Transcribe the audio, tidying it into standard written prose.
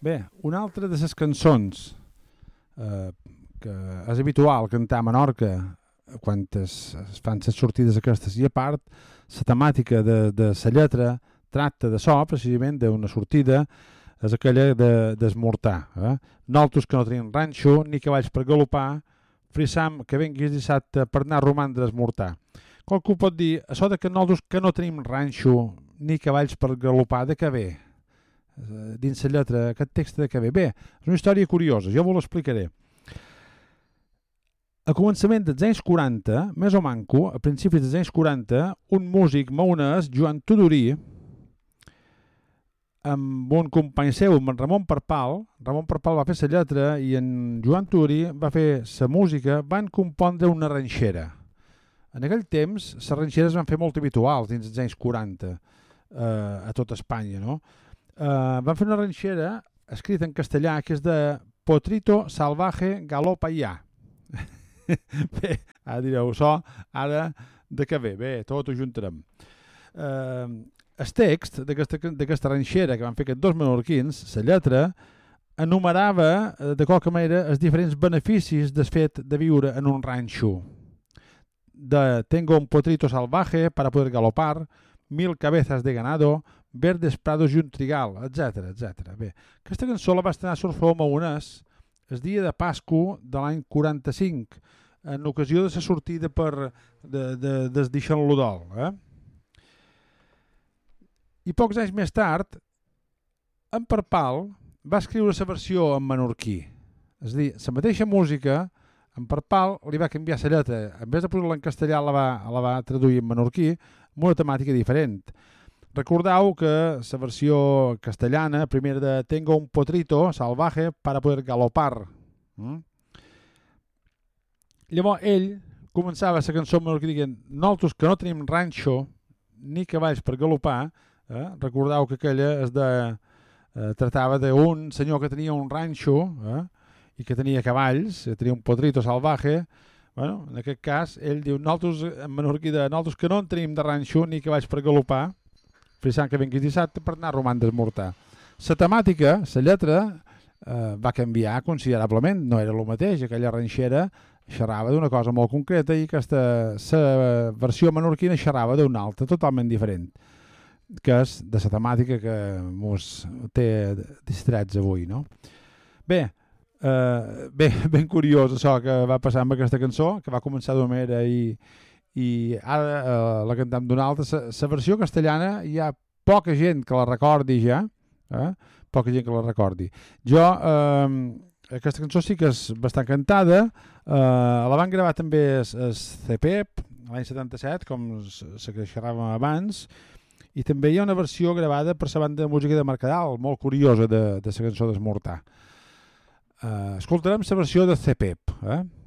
Bé, una altra de les cançons que és habitual cantar a Menorca quan es fan les sortides aquestes, i a part la temàtica de la lletra tracta de so, precisament d'una sortida, és aquella d'esmortar. Nosaltres que no tenim ranxo ni cavalls per galopar, frisam que venguis dissabte per anar a romandre a esmortar. Qualcú pot dir, això de que nosaltres que no tenim ranxo ni cavalls per galopar, de què ve? Dins la lletra, aquest text de què ve? Bé, és una història curiosa, jo vos l'explicaré. A començament dels anys 40, més o manco, a principis dels anys 40, un músic maonès, Joan Tudurí, amb un company seu, en Ramon Perpal va fer la lletra i en Joan Tudurí va fer la música, van compondre una ranxera. En aquell temps, les ranxeres van fer molt habituals dins dels anys 40 a tot Espanya, no? Van fer una ranxera escrita en castellà que és de Potrito Salvaje Galopa Ya. Bé, ara direu, ara de què ve? Bé, tot ho juntarem. El text d'aquesta ranxera que van fer aquests dos menorquins, la lletra, enumerava de qualque manera els diferents beneficis del fet de viure en un ranxo. Tengo un potrito salvaje para poder galopar, 1000 cabezas de ganado, verdes prados i un trigal, etc. Bé, aquesta cançó la va estrenar Sorfeo Maonès el dia de Pasco de l'any 45, en ocasió de la sortida des d'Ixen-lo Dol. I pocs anys més tard, en Perpal va escriure la versió en menorquí. És a dir, la mateixa música, en Perpal li va canviar la lletra. En vez de posar-la en castellà, la va traduir en menorquí amb una temàtica diferent. Recordeu que la versió castellana, primera de Tengo un potrito salvaje para poder galopar. Llavors ell començava la cançó en menorquí dient nosaltres que no tenim ranxo ni cavalls per galopar, recordeu que aquella tractava d'un senyor que tenia un ranxo i que tenia cavalls, tenia un potrito salvaje. Bueno, en aquest cas ell diu nosaltres en menorquí de nosaltres que no en tenim de ranxo ni cavalls per galopar, frisant que venguis dissabte per anar a romandre a esmortar. La temàtica, la lletra, va canviar considerablement, no era el mateix, aquella ranxera xerrava d'una cosa molt concreta i la versió menorquina xerrava d'una altra, totalment diferent, que és de la temàtica que ens té distrets avui, no? Bé, ben curiós això que va passar amb aquesta cançó, que va començar d'una manera i ara la cantem d'una altra. La versió castellana hi ha poca gent que la recordi ja, poca gent que la recordi. Jo, aquesta cançó sí que és bastant cantada, la van gravar també el CPEP, l'any 77, com la que xerràvem abans, i també hi ha una versió gravada per la banda de música de Mercadal, molt curiosa de la cançó d'Esmortar. Escoltarem la versió de CPEP,